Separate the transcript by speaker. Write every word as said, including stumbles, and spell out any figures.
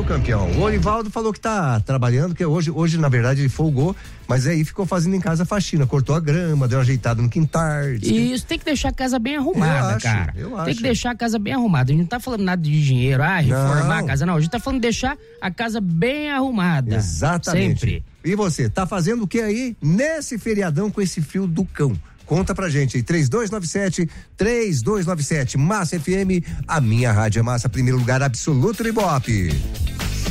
Speaker 1: viu, campeão? O Orivaldo falou que tá trabalhando, que hoje, hoje na verdade, ele folgou, mas aí ficou fazendo em casa a faxina, cortou a grama, deu uma ajeitada no quintal.
Speaker 2: Isso, tem que deixar a casa bem arrumada,
Speaker 1: eu acho,
Speaker 2: cara.
Speaker 1: Eu
Speaker 2: tem
Speaker 1: acho.
Speaker 2: que deixar a casa bem arrumada. A gente não tá falando nada de dinheiro, ah, reformar
Speaker 1: não.
Speaker 2: a casa, não. A gente tá falando de deixar a casa bem arrumada.
Speaker 1: Exatamente.
Speaker 2: Sempre.
Speaker 1: E você, tá fazendo o que aí nesse feriadão com esse frio do cão? Conta pra gente aí, três dois nove sete, três dois nove sete, Massa F M, a minha rádio é massa, primeiro lugar absoluto do Ibope.